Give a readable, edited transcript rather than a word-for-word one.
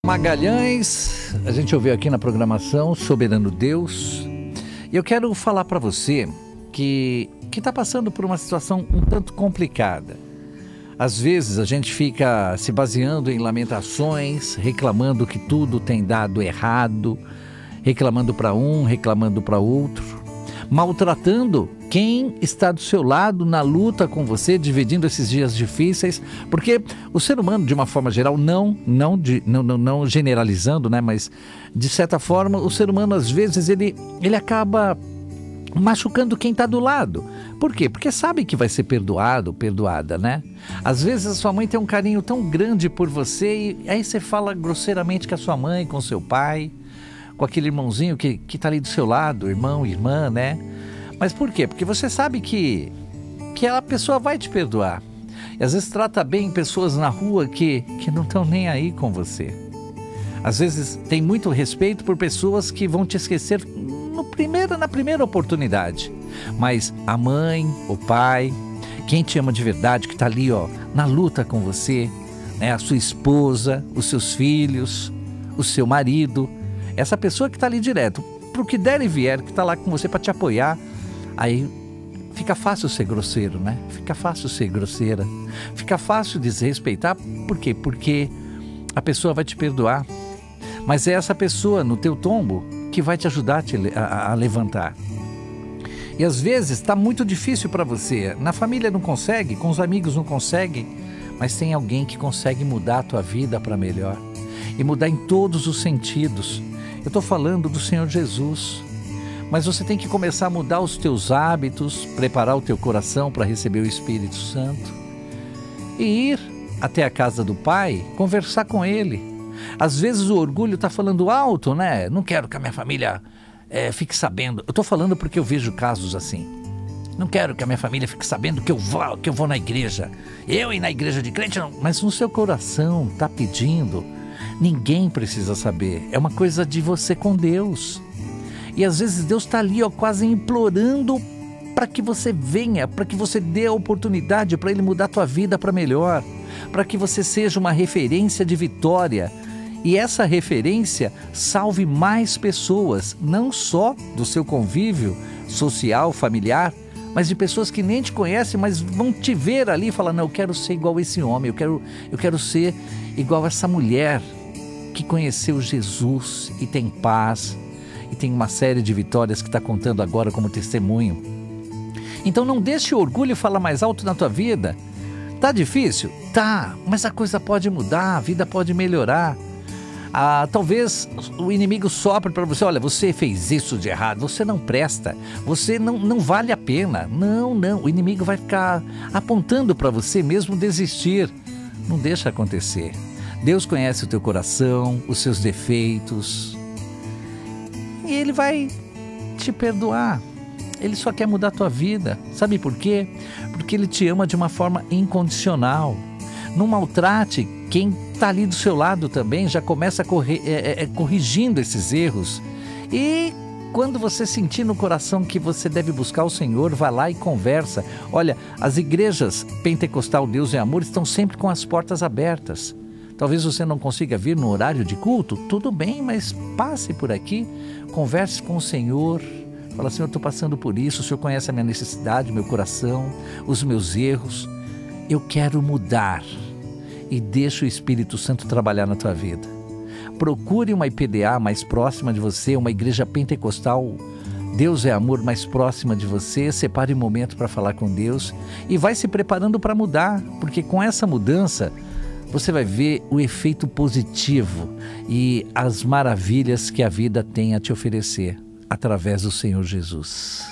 Magalhães, a gente ouviu aqui na programação Soberano Deus, e eu quero falar para você que está passando por uma situação um tanto complicada. Às vezes a gente fica se baseando em lamentações, reclamando que tudo tem dado errado, reclamando para um, reclamando para outro, maltratando quem está do seu lado na luta com você, dividindo esses dias difíceis, porque o ser humano, de uma forma geral, não generalizando, né, mas de certa forma, o ser humano às vezes ele acaba machucando quem está do lado. Por quê? Porque sabe que vai ser perdoado, perdoada, né? Às vezes a sua mãe tem um carinho tão grande por você e aí você fala grosseiramente com a sua mãe, com o seu pai, com aquele irmãozinho que está ali do seu lado, irmão, irmã, né? Mas por quê? Porque você sabe que a pessoa vai te perdoar. E às vezes trata bem pessoas na rua que não estão nem aí com você. Às vezes tem muito respeito por pessoas que vão te esquecer na primeira oportunidade. Mas a mãe, o pai, quem te ama de verdade, que está ali na luta com você, né? A sua esposa, os seus filhos, o seu marido, essa pessoa que está ali direto, pro que der e vier, que está lá com você para te apoiar, aí fica fácil ser grosseiro, né? Fica fácil ser grosseira, fica fácil desrespeitar. Por quê? Porque a pessoa vai te perdoar, mas é essa pessoa no teu tombo que vai te ajudar a levantar. E às vezes está muito difícil para você, na família não consegue, com os amigos não consegue, mas tem alguém que consegue mudar a tua vida para melhor, e mudar em todos os sentidos. Eu estou falando do Senhor Jesus. Mas você tem que começar a mudar os teus hábitos, preparar o teu coração para receber o Espírito Santo e ir até a casa do Pai, conversar com Ele. Às vezes o orgulho está falando alto, né? Não quero que a minha família fique sabendo. Eu estou falando porque eu vejo casos assim. Não quero que a minha família fique sabendo que eu vou na igreja. Eu ir na igreja de crente, não. Mas no seu coração está pedindo. Ninguém precisa saber. É uma coisa de você com Deus. E às vezes Deus está ali quase implorando para que você venha, para que você dê a oportunidade para Ele mudar a tua vida para melhor, para que você seja uma referência de vitória. E essa referência salve mais pessoas, não só do seu convívio social, familiar, mas de pessoas que nem te conhecem, mas vão te ver ali e falar: não, eu quero ser igual a esse homem, eu quero ser igual a essa mulher que conheceu Jesus e tem paz, e tem uma série de vitórias que está contando agora como testemunho. Então não deixe o orgulho falar mais alto na tua vida. Tá difícil? Tá, mas a coisa pode mudar, a vida pode melhorar. Talvez o inimigo sopre para você: olha, você fez isso de errado, você não presta, você não vale a pena. Não, o inimigo vai ficar apontando para você mesmo desistir. Não deixa acontecer. Deus conhece o teu coração, os seus defeitos, e Ele vai te perdoar. Ele só quer mudar a tua vida. Sabe por quê? Porque Ele te ama de uma forma incondicional. Não maltrate quem está ali do seu lado também. Já começa corrigindo esses erros. E quando você sentir no coração que você deve buscar o Senhor, vá lá e conversa. Olha, as igrejas Pentecostal Deus é Amor estão sempre com as portas abertas. Talvez você não consiga vir no horário de culto, tudo bem, mas passe por aqui, converse com o Senhor, fala: Senhor, estou passando por isso, o Senhor conhece a minha necessidade, meu coração, os meus erros, eu quero mudar, e deixa o Espírito Santo trabalhar na tua vida. Procure uma IPDA mais próxima de você, uma igreja pentecostal Deus é Amor mais próxima de você, separe um momento para falar com Deus e vai se preparando para mudar, porque com essa mudança você vai ver o efeito positivo e as maravilhas que a vida tem a te oferecer através do Senhor Jesus.